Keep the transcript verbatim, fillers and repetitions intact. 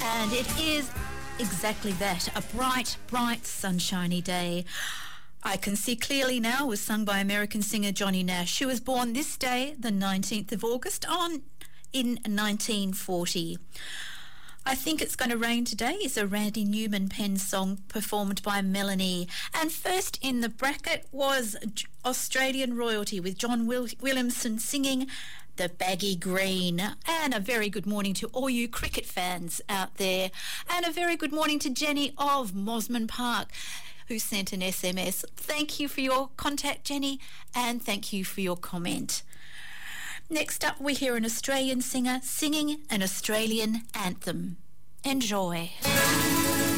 And it is exactly that, a bright, bright, sunshiny day. I Can See Clearly Now was sung by American singer Johnny Nash, who was born this day, the nineteenth of August, on in nineteen forty. I Think It's Gonna Rain Today is a Randy Newman penned song performed by Melanie. And first in the bracket was Australian Royalty with John Will- Williamson singing The Baggy Green. And a very good morning to all you cricket fans out there. And a very good morning to Jenny of Mosman Park, who sent an S M S. Thank you for your contact, Jenny, and thank you for your comment. Next up, we hear an Australian singer singing an Australian anthem. Enjoy.